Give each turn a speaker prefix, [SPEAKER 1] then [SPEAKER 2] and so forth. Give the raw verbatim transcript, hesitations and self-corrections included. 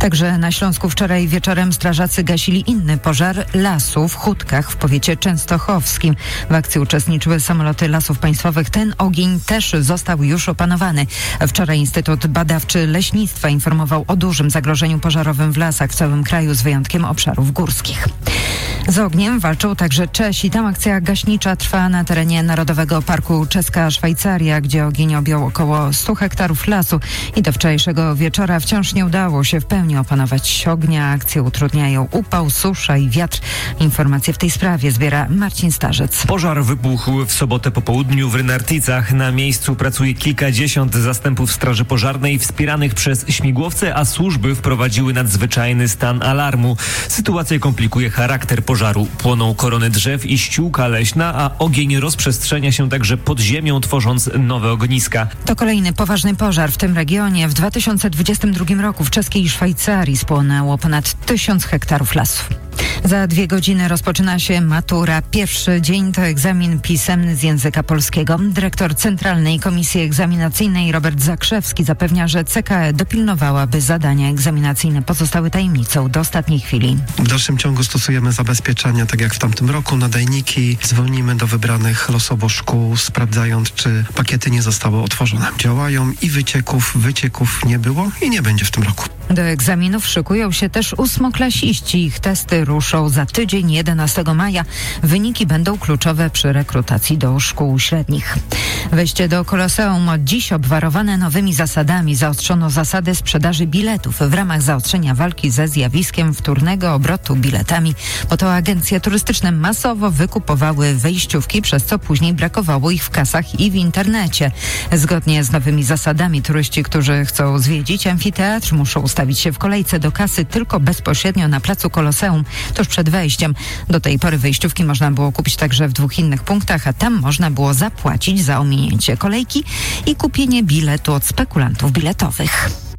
[SPEAKER 1] Także na Śląsku wczoraj wieczorem strażacy gasili inny pożar lasu w Chódkach w powiecie częstochowskim. W akcji uczestniczyły samoloty Lasów Państwowych. Ten ogień też został już opanowany. Wczoraj Instytut Badawczy Leśnictwa informował o dużym zagrożeniu pożarowym w lasach w całym kraju z wyjątkiem obszarów górskich. Z ogniem walczą także Czesi. Tam akcja gaśnicza trwa na terenie Narodowego Parku Czeska Szwajcaria, gdzie ogień objął około stu hektarów lasu i do wczorajszego wieczora wciąż nie udało się w pełni opanować ognia. Akcję utrudniają upał, susza i wiatr. Informacje w tej sprawie zbiera Marcin Starzec.
[SPEAKER 2] Pożar wybuchł w sobotę po południu w Rynarticach. Na miejscu pracuje kilkadziesiąt zastępów straży pożarnej wspieranych przez śmigłowce, a służby wprowadziły nadzwyczajny stan alarmu. Sytuację komplikuje charakter pożaru. Płoną korony drzew i ściółka leśna, a ogień rozprzestrzenia się także pod ziemią, tworząc nowe ogniska.
[SPEAKER 1] To kolejny poważny pożar w tym regionie. W dwa tysiące dwudziestym drugim roku w czeskiej Szwajcarii spłonęło ponad tysiąc hektarów lasów. Za dwie godziny rozpoczyna się matura. Pierwszy dzień to egzamin pisemny z języka polskiego. Dyrektor Centralnej Komisji Egzaminacyjnej Robert Zakrzewski zapewnia, że C K E dopilnowała, by zadania egzaminacyjne pozostały tajemnicą do ostatniej chwili.
[SPEAKER 3] W dalszym ciągu stosujemy zabezpieczenia, tak jak w tamtym roku, nadajniki. Dzwonimy do wybranych losowo szkół, sprawdzając, czy pakiety nie zostały otworzone. Działają i wycieków, wycieków nie było i nie będzie w tym roku.
[SPEAKER 1] Do egzaminów szykują się też ósmoklasiści. Ich testy ruszą za tydzień, jedenastego maja. Wyniki będą kluczowe przy rekrutacji do szkół średnich. Wejście do Koloseum od dziś obwarowane nowymi zasadami. Zaostrzono zasady sprzedaży biletów w ramach zaostrzenia walki ze zjawiskiem wtórnego obrotu biletami. Bo to agencje turystyczne masowo wykupowały wejściówki, przez co później brakowało ich w kasach i w internecie. Zgodnie z nowymi zasadami turyści, którzy chcą zwiedzić amfiteatr, muszą ustawić się w kolejce do kasy tylko bezpośrednio na placu Koloseum, tuż przed wejściem. Do tej pory wejściówki można było kupić także w dwóch innych punktach, a tam można było zapłacić za ominięcie kolejki i kupienie biletu od spekulantów biletowych.